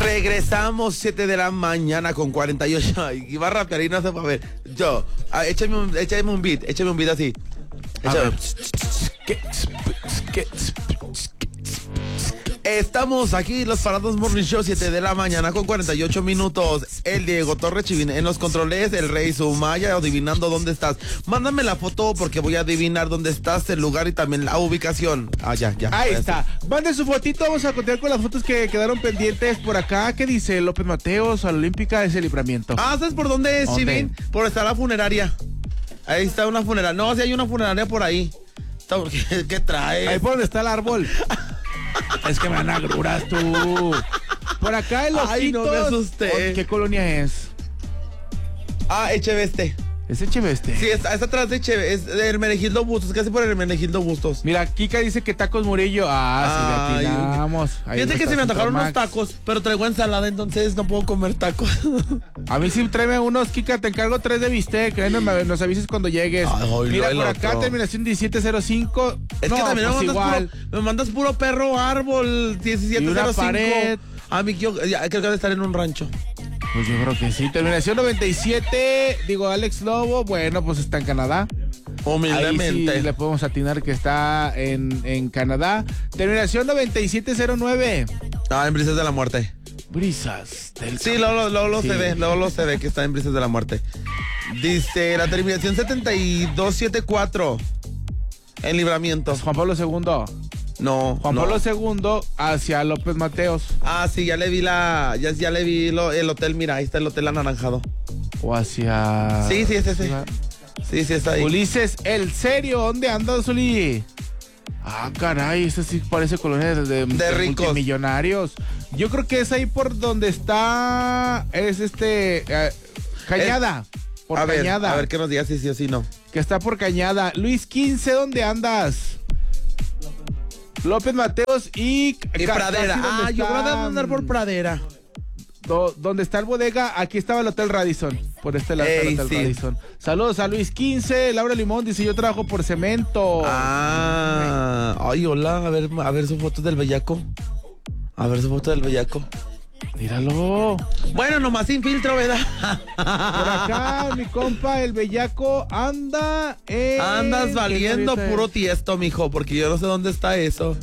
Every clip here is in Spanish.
Regresamos 7 de la mañana con 48. Y va a rapear y no se va a ver. Échame un beat así. Estamos aquí, los Parados Morning Show, 7 de la mañana con 48 minutos. El Diego Torres Chivín en los controles, el Rey Sumaya adivinando dónde estás. Mándame la foto porque voy a adivinar dónde estás, el lugar y también la ubicación. Ya. Ahí está. Mande su fotito, vamos a continuar con las fotos que quedaron pendientes por acá. ¿Qué dice López Mateos? A la Olímpica es el Libramiento. ¿Sabes por dónde es, Chivín? Por estar la funeraria. Ahí está una funeraria. No, sí hay una funeraria por ahí. ¿Qué trae? Ahí por donde está el árbol. Es que me dan agruras tú. Por acá el Ojitos. Ay, no me asusté. ¿Qué colonia es? Echeveste. ¿Es Echeveste? Sí, está atrás de Echeveste. Es de Hermenegildo Bustos, casi por Hermenegildo Bustos. Mira, Kika dice que tacos Murillo. Sí, le atinamos. Fíjate que se me antojaron unos tacos, pero traigo ensalada, entonces no puedo comer tacos. A mí sí, tráeme unos, Kika, te encargo 3 de bistec, nos avises cuando llegues. Mira, por acá, terminación 1705. Es que también me mandas puro perro árbol 1705. Y una pared. Creo que debe estar en un rancho. Pues yo creo que sí. Terminación 97, Alex Lobo, bueno, pues está en Canadá. Humildemente. Ahí sí le podemos atinar que está en Canadá. Terminación 9709. En Brisas de la Muerte. Brisas del Sí, luego se ve que está en Brisas de la Muerte. Dice la terminación 7274. En Libramiento. Es Juan Pablo II. No. Pablo II hacia López Mateos. Sí, ya le vi el hotel, mira, ahí está el hotel anaranjado. O hacia... Sí, es ese. Sí, está ahí. Ulises, ¿el serio? ¿Dónde andas, Uli? Caray, eso sí parece colonia de ricos. Millonarios. Yo creo que es ahí por donde está... Cañada. Cañada. A ver qué nos digas si sí o si no. Que está por Cañada. Luis 15, ¿dónde andas? López Mateos y Pradera. Yo voy a andar por Pradera. Donde está el bodega, aquí estaba el Hotel Radisson. Por este lado está el Hotel Radisson. Saludos a Luis 15. Laura Limón dice: yo trabajo por cemento. Ay, hola. A ver su foto del bellaco. Míralo. Bueno, nomás sin filtro, ¿verdad? Por acá, mi compa, el bellaco anda Andas valiendo puro Tiesto, mijo, porque yo no sé dónde está eso.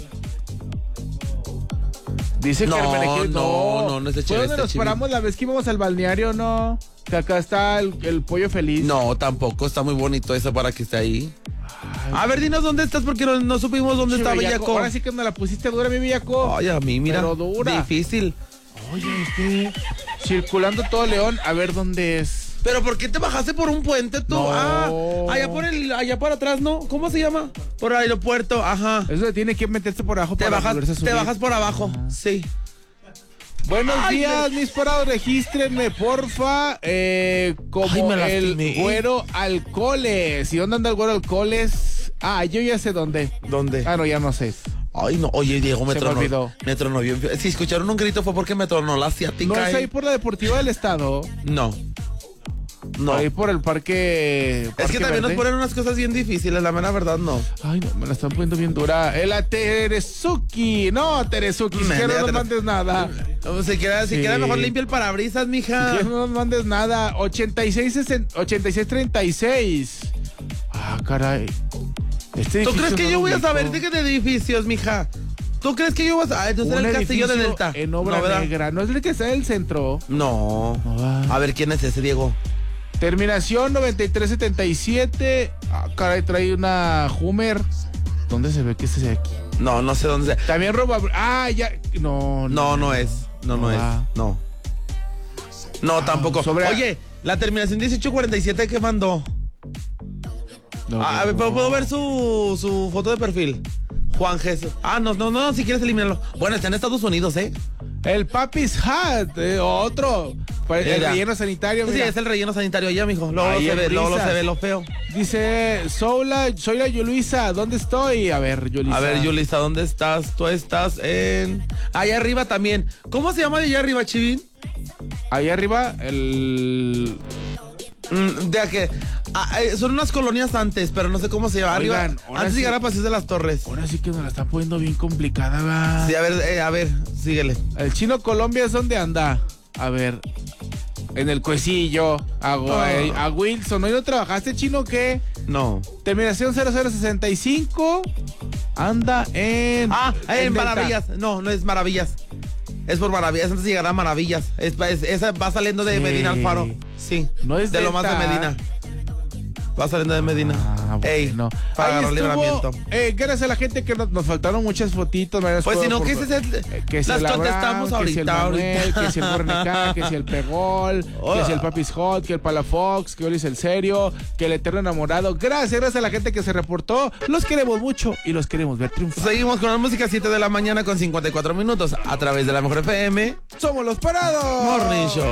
Dice que no es de Echeveste. ¿Fue donde nos paramos la vez que íbamos al balneario, no? Que acá está el pollo feliz. No, tampoco, está muy bonito eso para que esté ahí. A ver, dinos dónde estás, porque no supimos dónde está Bellaco. Ahora sí que me la pusiste dura, mi Bellaco. Ay, a mí, mira. Pero dura. Difícil. Oye, circulando todo León, a ver dónde es. ¿Pero por qué te bajaste por un puente tú? No. Allá por atrás, ¿no? ¿Cómo se llama? Por el aeropuerto, ajá. Eso tiene que meterse por abajo. Te bajas por abajo, sí. Buenos días, mis parados, regístrenme, porfa, como el Güero Alcoholes. ¿Y dónde anda el Güero Alcoholes? Yo ya sé dónde. ¿Dónde? No, ya no sé. Ay, no, oye, Diego, me tronó bien. Si escucharon un grito fue porque me tronó la asiática. ¿No es ahí por la Deportiva del Estado? No. Ahí por el parque es que también nos ponen unas cosas bien difíciles, la mera verdad, no. Ay, no, me la están poniendo bien dura. El Terezuki. No, Terezuki, si quieres no nos mandes nada. Si quieres mejor limpia el parabrisas, mija. Si no nos mandes nada. 8636. Caray. ¿Tú crees que yo voy a saber de qué edificios, mija? ¿Tú crees que yo voy a entonces era el Castillo de Delta? En obra negra. ¿No es el que está en el centro? No. A ver, ¿quién es ese, Diego? Terminación 9377. Caray, trae una Hummer. ¿Dónde se ve que es ese de aquí? No sé dónde se... También roba... ya... No es. No, tampoco. Oye, la terminación 1847 que mandó. A ver, ¿puedo ver su foto de perfil? Juan Jesús. No, si quieres eliminarlo. Bueno, está en Estados Unidos, ¿eh? El Papi's Hat, otro. El relleno sanitario, mira. Sí, es el relleno sanitario allá, mijo. Luego se ve lo feo. Dice, soy la Yuluisa, ¿dónde estoy? A ver, Yulisa, ¿dónde estás? Tú estás en... Allá arriba también. ¿Cómo se llama de allá arriba, Chivín? Allá arriba, Son unas colonias antes, pero no sé cómo se llama. Oigan, antes de llegar a Paseo de las Torres. Ahora sí que nos la están poniendo bien complicada, ¿va? Sí, a ver, síguele. El Chino Colombia es donde anda. A ver, en el Cuecillo, a Wilson. ¿No trabajaste, Chino, qué? No. Terminación 0065. Anda en Maravillas. No es Maravillas. Es por Maravillas. Antes llegará a Maravillas. Esa va saliendo de Medina Alfaro. Sí. No es de lo más de Medina. Va saliendo de Medina. Bueno. Para agarrar libramiento. Gracias a la gente que nos faltaron muchas fotitos. Pues si no, ¿qué es ese? Las contestamos ahorita. Que si el Bornecá, que si el Pegol, que si el Papis Hot, que el Palafox, que Oli es el serio, que el eterno enamorado. Gracias a la gente que se reportó. Los queremos mucho y los queremos ver triunfar. Seguimos con la música 7 de la mañana con 54 minutos a través de la Mejor FM. Somos los Parados. Morning Show.